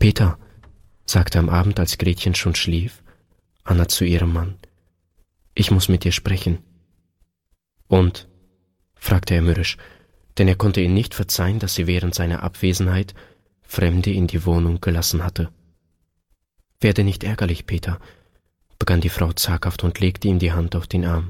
Peter, sagte am Abend, als Gretchen schon schlief, Anna zu ihrem Mann, ich muss mit dir sprechen. Und? Fragte er mürrisch, denn er konnte ihr nicht verzeihen, dass sie während seiner Abwesenheit Fremde in die Wohnung gelassen hatte. Werde nicht ärgerlich, Peter, begann die Frau zaghaft und legte ihm die Hand auf den Arm.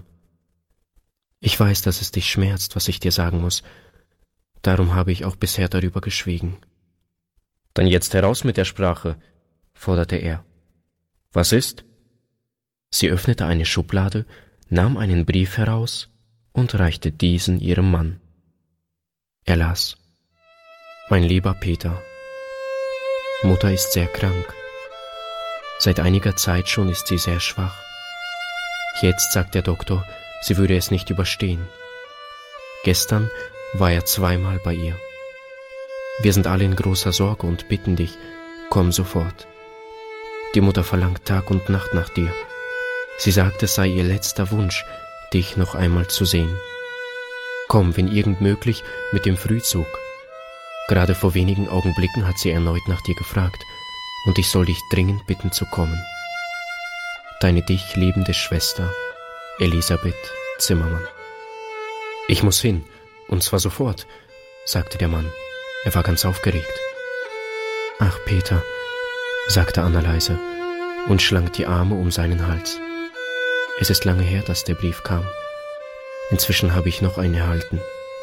Ich weiß, dass es dich schmerzt, was ich dir sagen muss, darum habe ich auch bisher darüber geschwiegen. Dann jetzt heraus mit der Sprache, forderte er. Was ist? Sie öffnete eine Schublade, nahm einen Brief heraus und reichte diesen ihrem Mann. Er las: Mein lieber Peter, Mutter ist sehr krank. Seit einiger Zeit schon ist sie sehr schwach. Jetzt sagt der Doktor, sie würde es nicht überstehen. Gestern war er zweimal bei ihr. Wir sind alle in großer Sorge und bitten dich, komm sofort. Die Mutter verlangt Tag und Nacht nach dir. Sie sagt, es sei ihr letzter Wunsch, dich noch einmal zu sehen. Komm, wenn irgend möglich, mit dem Frühzug. Gerade vor wenigen Augenblicken hat sie erneut nach dir gefragt, und ich soll dich dringend bitten zu kommen. Deine dich liebende Schwester, Elisabeth Zimmermann. Ich muss hin, und zwar sofort, sagte der Mann. Er war ganz aufgeregt. Ach, Peter, sagte Anna leise und schlang die Arme um seinen Hals. Es ist lange her, dass der Brief kam. Inzwischen habe ich noch einen erhalten.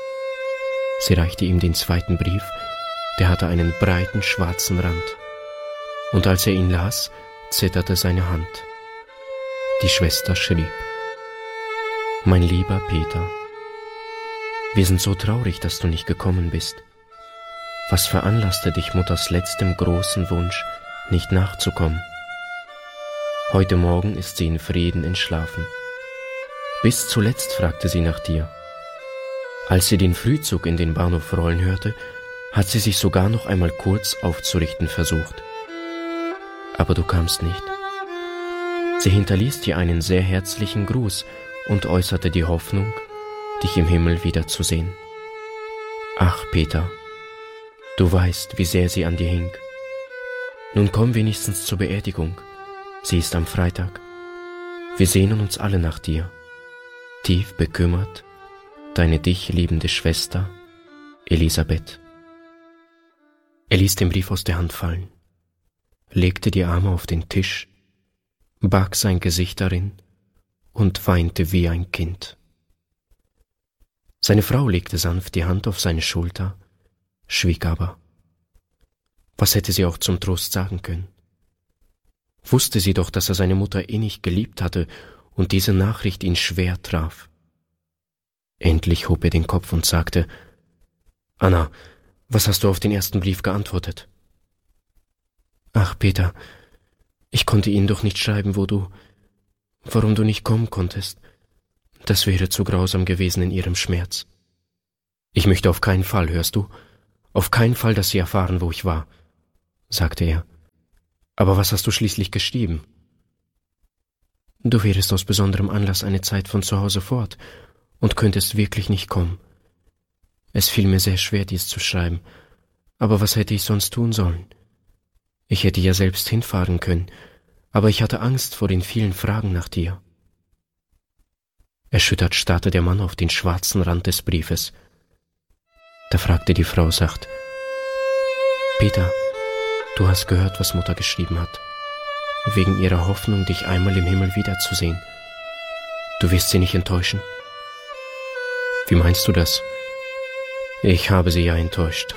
Sie reichte ihm den zweiten Brief, der hatte einen breiten schwarzen Rand. Und als er ihn las, zitterte seine Hand. Die Schwester schrieb: Mein lieber Peter, wir sind so traurig, dass du nicht gekommen bist. Was veranlasste dich, Mutters letztem großen Wunsch, nicht nachzukommen? Heute Morgen ist sie in Frieden entschlafen. Bis zuletzt fragte sie nach dir. Als sie den Frühzug in den Bahnhof rollen hörte, hat sie sich sogar noch einmal kurz aufzurichten versucht. Aber du kamst nicht. Sie hinterließ dir einen sehr herzlichen Gruß und äußerte die Hoffnung, dich im Himmel wiederzusehen. Ach, Peter, du weißt, wie sehr sie an dir hing. Nun komm wenigstens zur Beerdigung. Sie ist am Freitag. Wir sehnen uns alle nach dir. Tief bekümmert, deine dich liebende Schwester, Elisabeth. Er ließ den Brief aus der Hand fallen, legte die Arme auf den Tisch, barg sein Gesicht darin und weinte wie ein Kind. Seine Frau legte sanft die Hand auf seine Schulter, schwieg aber. Was hätte sie auch zum Trost sagen können? Wusste sie doch, dass er seine Mutter innig geliebt hatte und diese Nachricht ihn schwer traf. Endlich hob er den Kopf und sagte: Anna, was hast du auf den ersten Brief geantwortet? Ach, Peter, ich konnte Ihnen doch nicht schreiben, warum du nicht kommen konntest. Das wäre zu grausam gewesen in Ihrem Schmerz. Ich möchte auf keinen Fall, hörst du? Auf keinen Fall, dass Sie erfahren, wo ich war, sagte er. Aber was hast du schließlich geschrieben? Du wärest aus besonderem Anlass eine Zeit von zu Hause fort und könntest wirklich nicht kommen. Es fiel mir sehr schwer, dies zu schreiben, aber was hätte ich sonst tun sollen? Ich hätte ja selbst hinfahren können, aber ich hatte Angst vor den vielen Fragen nach dir. Erschüttert starrte der Mann auf den schwarzen Rand des Briefes. Da fragte die Frau sacht: Peter, du hast gehört, was Mutter geschrieben hat, wegen ihrer Hoffnung, dich einmal im Himmel wiederzusehen. Du wirst sie nicht enttäuschen. Wie meinst du das? Ich habe sie ja enttäuscht.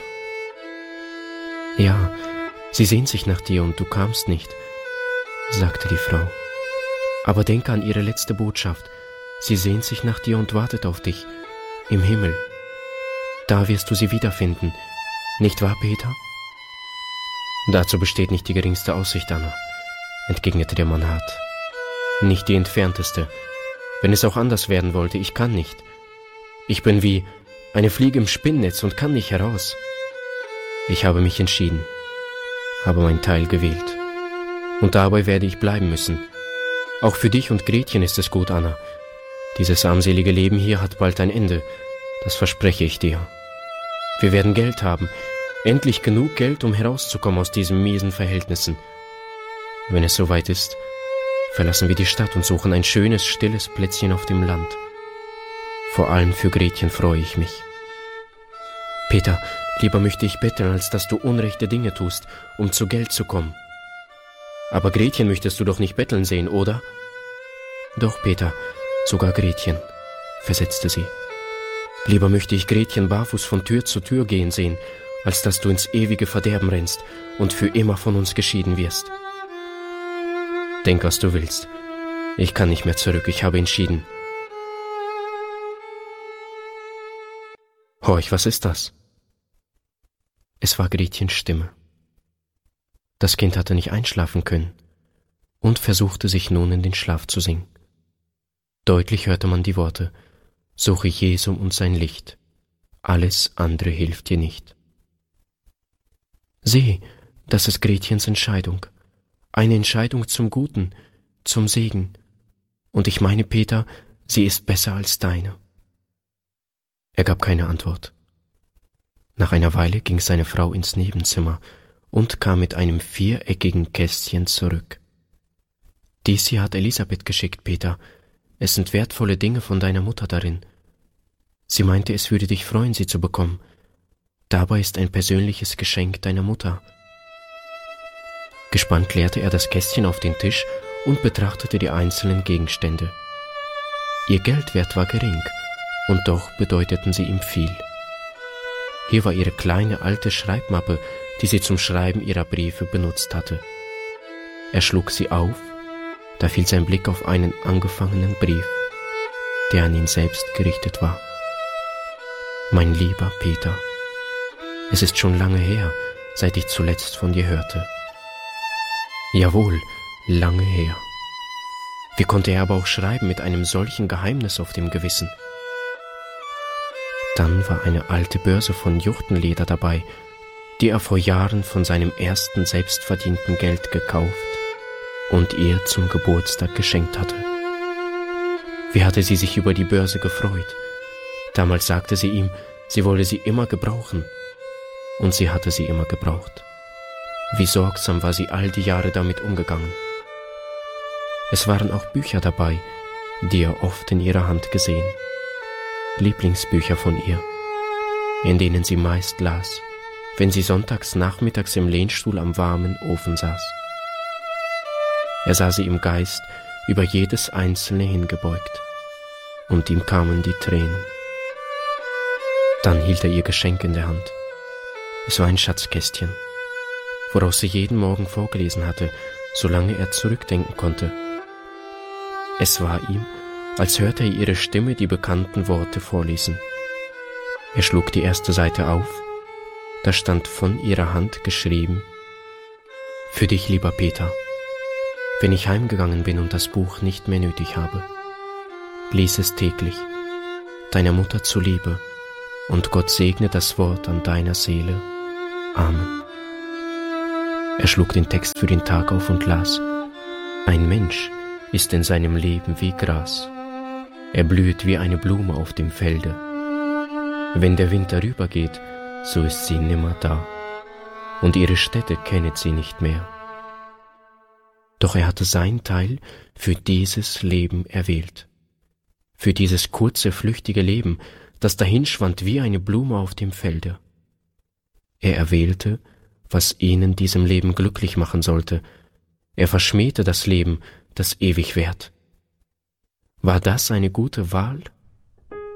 Ja, sie sehnt sich nach dir und du kamst nicht, sagte die Frau. Aber denke an ihre letzte Botschaft. Sie sehnt sich nach dir und wartet auf dich, im Himmel. Da wirst du sie wiederfinden, nicht wahr, Peter? Dazu besteht nicht die geringste Aussicht, Anna, entgegnete der Mann hart. Nicht die entfernteste. Wenn es auch anders werden wollte, ich kann nicht. Ich bin wie eine Fliege im Spinnnetz und kann nicht heraus. Ich habe mich entschieden, habe mein Teil gewählt. Und dabei werde ich bleiben müssen. Auch für dich und Gretchen ist es gut, Anna. Dieses armselige Leben hier hat bald ein Ende, das verspreche ich dir. Wir werden Geld haben, Endlich genug Geld, um herauszukommen aus diesen miesen Verhältnissen. Wenn es soweit ist, verlassen wir die Stadt und suchen ein schönes, stilles Plätzchen auf dem Land. Vor allem für Gretchen freue ich mich. Peter, lieber möchte ich betteln, als dass du unrechte Dinge tust, um zu Geld zu kommen. Aber Gretchen möchtest du doch nicht betteln sehen, oder? Doch, Peter, sogar Gretchen, versetzte sie. Lieber möchte ich Gretchen barfuß von Tür zu Tür gehen sehen, als dass du ins ewige Verderben rennst und für immer von uns geschieden wirst. Denk, was du willst. Ich kann nicht mehr zurück, ich habe entschieden. Horch, was ist das? Es war Gretchens Stimme. Das Kind hatte nicht einschlafen können und versuchte sich nun in den Schlaf zu singen. Deutlich hörte man die Worte: Suche Jesum und sein Licht, alles andere hilft dir nicht. Sieh, das ist Gretchens Entscheidung, eine Entscheidung zum Guten, zum Segen, und ich meine, Peter, sie ist besser als deine. Er gab keine Antwort. Nach einer Weile ging seine Frau ins Nebenzimmer und kam mit einem viereckigen Kästchen zurück. Dies hier hat Elisabeth geschickt, Peter. Es sind wertvolle Dinge von deiner Mutter darin. Sie meinte, es würde dich freuen, sie zu bekommen. Dabei ist ein persönliches Geschenk deiner Mutter. Gespannt leerte er das Kästchen auf den Tisch und betrachtete die einzelnen Gegenstände. Ihr Geldwert war gering, und doch bedeuteten sie ihm viel. Hier war ihre kleine alte Schreibmappe, die sie zum Schreiben ihrer Briefe benutzt hatte. Er schlug sie auf, da fiel sein Blick auf einen angefangenen Brief, der an ihn selbst gerichtet war. Mein lieber Peter, es ist schon lange her, seit ich zuletzt von dir hörte. Jawohl, lange her. Wie konnte er aber auch schreiben mit einem solchen Geheimnis auf dem Gewissen? Dann war eine alte Börse von Juchtenleder dabei, die er vor Jahren von seinem ersten selbstverdienten Geld gekauft und ihr zum Geburtstag geschenkt hatte. Wie hatte sie sich über die Börse gefreut. Damals sagte sie ihm, sie wolle sie immer gebrauchen. Und sie hatte sie immer gebraucht. Wie sorgsam war sie all die Jahre damit umgegangen. Es waren auch Bücher dabei, die er oft in ihrer Hand gesehen. Lieblingsbücher von ihr, in denen sie meist las, wenn sie sonntags nachmittags im Lehnstuhl am warmen Ofen saß. Er sah sie im Geist über jedes einzelne hingebeugt, und ihm kamen die Tränen. Dann hielt er ihr Geschenk in der Hand. Es war ein Schatzkästchen, woraus sie jeden Morgen vorgelesen hatte, solange er zurückdenken konnte. Es war ihm, als hörte er ihre Stimme die bekannten Worte vorlesen. Er schlug die erste Seite auf, da stand von ihrer Hand geschrieben: Für dich, lieber Peter, wenn ich heimgegangen bin und das Buch nicht mehr nötig habe, lies es täglich, deiner Mutter zuliebe, und Gott segne das Wort an deiner Seele. Amen. Er schlug den Text für den Tag auf und las: Ein Mensch ist in seinem Leben wie Gras. Er blüht wie eine Blume auf dem Felde. Wenn der Wind darübergeht, so ist sie nimmer da, und ihre Stätte kennet sie nicht mehr. Doch er hatte sein Teil für dieses Leben erwählt. Für dieses kurze, flüchtige Leben, das dahinschwand wie eine Blume auf dem Felde. Er erwählte, was ihn in diesem Leben glücklich machen sollte. Er verschmähte das Leben, das ewig währt. War das eine gute Wahl